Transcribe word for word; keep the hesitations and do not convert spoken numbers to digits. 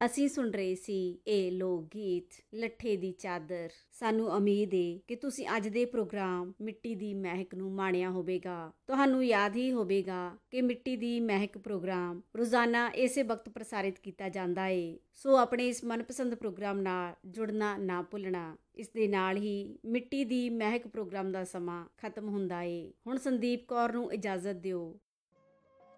ਅਸੀਂ ਸੁਣ ਰਹੇ ਸੀ ਇਹ ਲੋਕ ਗੀਤ ਲੱਠੇ ਦੀ ਚਾਦਰ। ਸਾਨੂੰ ਉਮੀਦ ਏ ਕਿ ਤੁਸੀਂ ਅੱਜ ਦੇ ਪ੍ਰੋਗਰਾਮ ਮਿੱਟੀ ਦੀ ਮਹਿਕ ਨੂੰ ਮਾਣਿਆ ਹੋਵੇਗਾ। ਤੁਹਾਨੂੰ ਯਾਦ ਹੀ ਹੋਵੇਗਾ ਕਿ ਮਿੱਟੀ ਦੀ ਮਹਿਕ ਪ੍ਰੋਗਰਾਮ ਰੋਜ਼ਾਨਾ ਇਸੇ ਵਕਤ ਪ੍ਰਸਾਰਿਤ ਕੀਤਾ ਜਾਂਦਾ ਏ। ਸੋ ਆਪਣੇ ਇਸ ਮਨਪਸੰਦ ਪ੍ਰੋਗਰਾਮ ਨਾਲ ਜੁੜਨਾ ਨਾ ਭੁੱਲਣਾ। ਇਸ ਦੇ ਨਾਲ ਹੀ ਮਿੱਟੀ ਦੀ ਮਹਿਕ ਪ੍ਰੋਗਰਾਮ ਦਾ ਸਮਾਂ ਖਤਮ ਹੁੰਦਾ ਏ। ਹੁਣ ਸੰਦੀਪ ਕੌਰ ਨੂੰ ਇਜਾਜ਼ਤ ਦਿਓ।